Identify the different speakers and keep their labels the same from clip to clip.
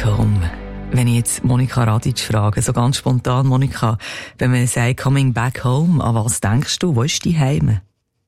Speaker 1: back home. Wenn ich jetzt Monika Radic frage, so ganz spontan, Monika, wenn man sagt coming back home, an was denkst du? Wo ist die Heime?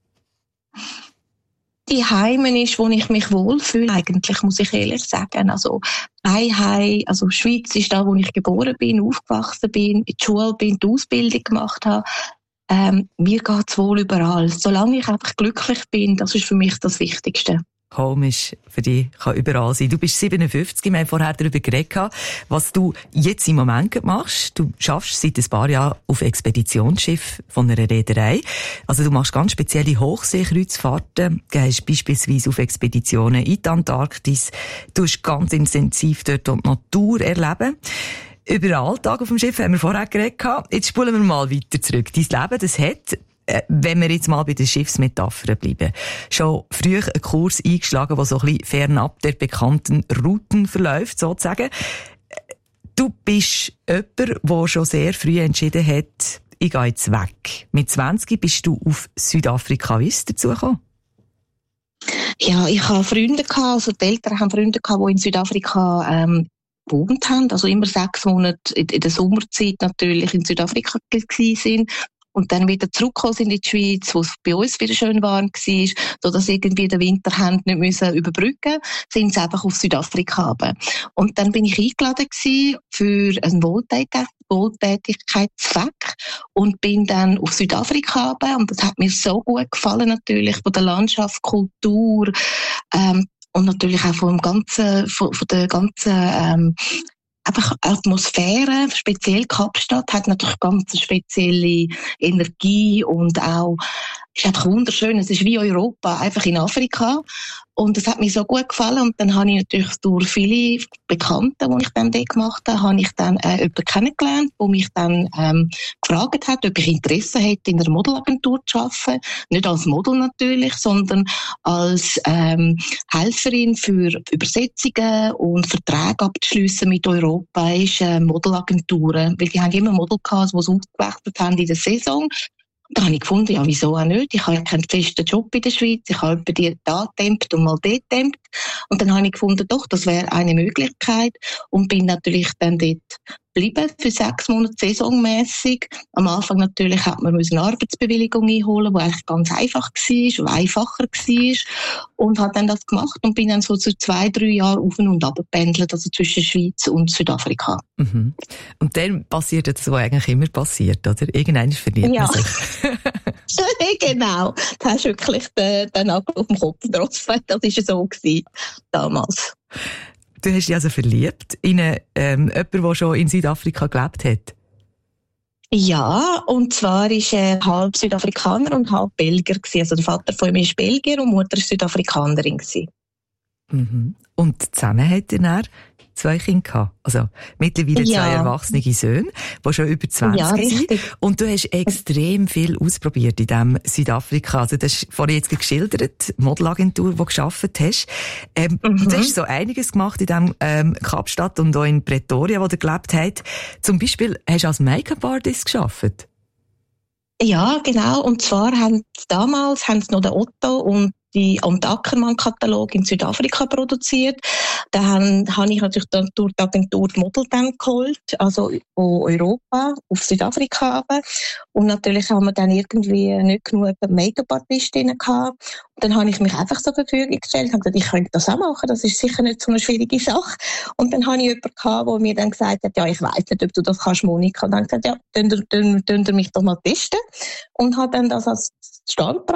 Speaker 2: Die Heime ist, wo ich mich wohlfühle, eigentlich, muss ich ehrlich sagen. Also, also, Schweiz ist da, wo ich geboren bin, aufgewachsen bin, in die Schule bin, die Ausbildung gemacht habe. Mir geht's wohl überall. Solange ich einfach glücklich bin, das ist für mich das Wichtigste.
Speaker 1: Home ist für dich, kann überall sein. Du bist 57, wir haben vorher darüber geredet, was du jetzt im Moment machst. Du schaffst seit ein paar Jahren auf Expeditionsschiff von einer Reederei. Also du machst ganz spezielle Hochseekreuzfahrten, gehst beispielsweise auf Expeditionen in die Antarktis. Du hast ganz intensiv dort die Natur erleben. Über den Alltag auf dem Schiff haben wir vorher geredet. Jetzt spulen wir mal weiter zurück. Dein Leben, das hat, wenn wir jetzt mal bei den Schiffsmetaphern bleiben, schon früh einen Kurs eingeschlagen, der so ein bisschen fernab der bekannten Routen verläuft, sozusagen. Du bist jemand, der schon sehr früh entschieden hat, ich gehe jetzt weg. Mit 20 bist du auf Südafrika. Wie ist es dazu gekommen?
Speaker 2: Ja, ich habe Freunde gehabt, also die Eltern haben Freunde gehabt, die in Südafrika gewohnt haben, also immer 6 Monate in der Sommerzeit natürlich in Südafrika gewesen sind. Und dann wieder zurückgekommen sind in die Schweiz, wo es bei uns wieder schön warm war, sodass irgendwie den Winter nicht müssen überbrücken, sind sie einfach auf Südafrika runter. Und dann bin ich eingeladen gewesen für einen Wohltätigkeitszweck und bin dann auf Südafrika runter. Und das hat mir so gut gefallen natürlich, von der Landschaft, Kultur, und natürlich auch von der ganzen einfach Atmosphäre, speziell Kapstadt, hat natürlich ganz spezielle Energie und auch, ist einfach wunderschön. Es ist wie Europa, einfach in Afrika. Und das hat mir so gut gefallen. Und dann habe ich natürlich durch viele Bekannte, die ich dann dort gemacht habe, habe ich dann jemanden kennengelernt, der mich dann gefragt hat, ob ich Interesse hätte, in einer Modelagentur zu arbeiten. Nicht als Model natürlich, sondern als Helferin für Übersetzungen und Verträge abzuschliessen mit europäischen Modelagenturen. Weil die haben immer Model gehabt, die so ausgewechselt haben in der Saison. Da habe ich gefunden, ja, wieso auch nicht? Ich habe ja keinen festen Job in der Schweiz. Ich habe etwa da getempert und mal dort getempert. Und dann habe ich gefunden, doch, das wäre eine Möglichkeit. Und bin natürlich dann dort geblieben für 6 Monate saisonmässig. Am Anfang natürlich hat man eine Arbeitsbewilligung einholen, die eigentlich ganz einfach war, einfacher war. Und habe dann das gemacht und bin dann so zu 2-3 Jahren auf und ab gependelt, also zwischen Schweiz und Südafrika.
Speaker 1: Mhm. Und dann passiert das, was eigentlich immer passiert, oder? Irgendwann verliert man sich.
Speaker 2: Genau. Du hast wirklich den Nagel auf den Kopf getroffen. Das war so damals.
Speaker 1: Du hast dich also verliebt in jemanden, der schon in Südafrika gelebt hat?
Speaker 2: Ja, und zwar war er halb Südafrikaner und halb Belgier. Also der Vater von ihm ist Belgier und die Mutter war Südafrikanerin.
Speaker 1: Mhm. Und zusammen hat er dann 2 Kinder gehabt. Also mittlerweile 2 erwachsene Söhne, die schon über 20 sind. Und du hast extrem viel ausprobiert in diesem Südafrika. Also du hast vorhin jetzt geschildert, Modelagentur, die du gearbeitet hast. Du hast so einiges gemacht in diesem Kapstadt und auch in Pretoria, wo du gelebt hast. Zum Beispiel hast du als Make-up-Artist gearbeitet.
Speaker 2: Ja, genau. Und zwar haben sie noch den Otto und Ackermann-Katalog in Südafrika produziert. Dann habe ich natürlich dann durch die Agentur die Model dann geholt, also von Europa auf Südafrika runter. Und natürlich haben wir dann irgendwie nicht genug Make-up-Artistinnen gehabt. Und dann habe ich mich einfach zur Verfügung gestellt und gesagt, ich könnte das auch machen, das ist sicher nicht so eine schwierige Sache. Und dann habe ich jemanden gehabt, der mir dann gesagt hat, ja, ich weiss nicht, ob du das kannst, Monika. Und dann habe ich gesagt, ja, dann mich doch mal testen. Und habe dann das als Stand